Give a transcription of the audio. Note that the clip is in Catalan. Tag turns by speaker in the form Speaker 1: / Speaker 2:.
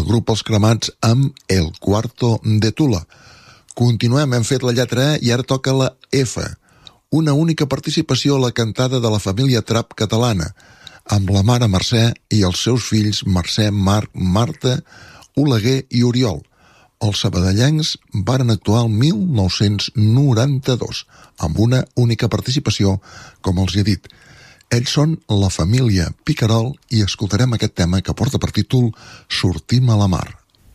Speaker 1: el grup Els Cremats amb El Cuarto de Tula. Continuem, hem fet la lletra E i ara toca la F. Una única participació a la cantada de la família Trap catalana, amb la mare Mercè i els seus fills Mercè, Marc, Marta, Oleguer i Oriol. Els sabadellencs varen actuar el 1992, amb una única participació, com els he dit. Ells són la família Picarol i escoltarem aquest tema que porta per títol Sortim a la mar.